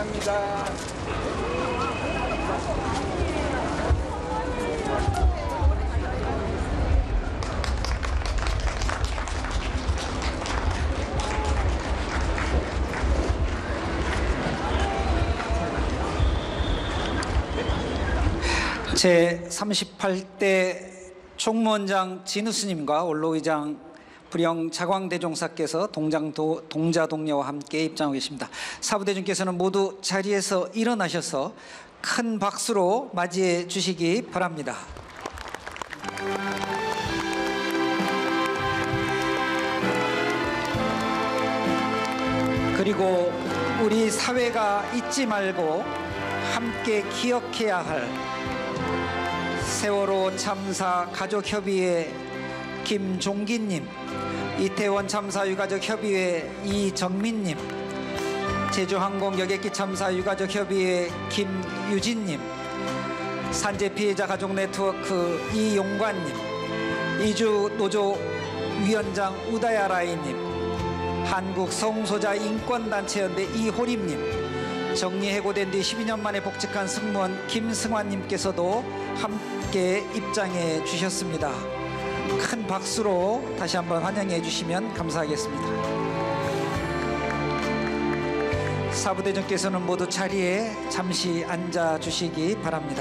감사합니다. 제38대 총무원장 진우 스님과 원로의장 불영 자광대종사께서 동자동녀와 함께 입장하고 계십니다. 사부대중께서는 모두 자리에서 일어나셔서 큰 박수로 맞이해 주시기 바랍니다. 그리고 우리 사회가 잊지 말고 함께 기억해야 할 세월호 참사 가족협의회 김종기님, 이태원 참사 유가족 협의회 이정민님, 제주항공 여객기 참사 유가족 협의회 김유진님, 산재 피해자 가족 네트워크 이용관님, 이주 노조 위원장 우다야라이님, 한국 성소자 인권단체연대 이호림님, 정리해고된 뒤 12년 만에 복직한 승무원 김승환님께서도 함께 입장해 주셨습니다. 큰 박수로 다시 한번 환영해 주시면 감사하겠습니다. 사부대장께서는 모두 자리에 잠시 앉아 주시기 바랍니다.